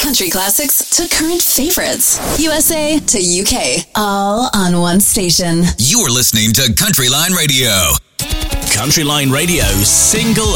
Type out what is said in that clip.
country classics to current favorites. USA to UK. All on one station. You're listening to Countryline Radio. Countryline Radio's single